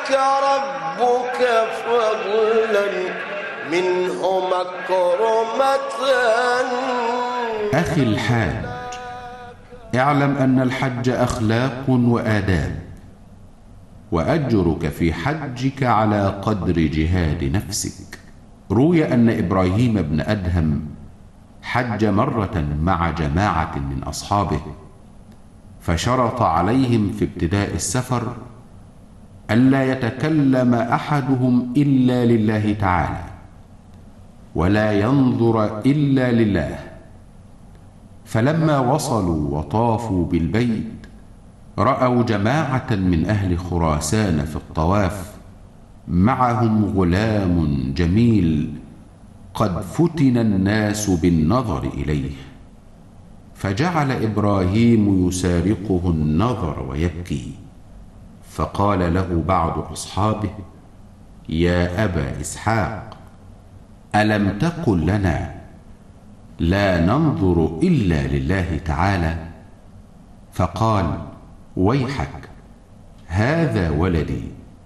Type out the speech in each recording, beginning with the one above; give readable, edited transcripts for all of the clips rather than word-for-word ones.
ربك فضلا منه مكرمة. أخي الحاج، اعلم أن الحج أخلاق وآداب، وأجرك في حجك على قدر جهاد نفسك. روي أن إبراهيم بن أدهم حج مرة مع جماعة من أصحابه، فشرط عليهم في ابتداء السفر ألا يتكلم أحدهم إلا لله تعالى، ولا ينظر إلا لله. فلما وصلوا وطافوا بالبيت رأوا جماعة من أهل خراسان في الطواف، معهم غلام جميل قد فتن الناس بالنظر إليه، فجعل إبراهيم يسارقه النظر ويبكي. فقال له بعض أصحابه: يا أبا إسحاق، ألم تقل لنا لا ننظر إلا لله تعالى؟ فقال: ويحك، هذا ولدي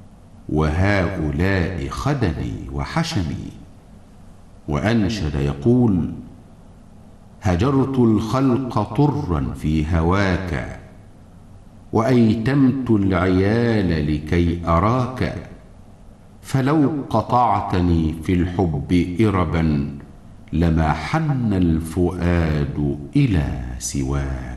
وهؤلاء خدمي وحشمي. وأنشد يقول: هجرت الخلق طرا في هواك، وأيتمت العيال لكي أراك، فلو قطعتني في الحب إربا لما حن الفؤاد إلى سواك.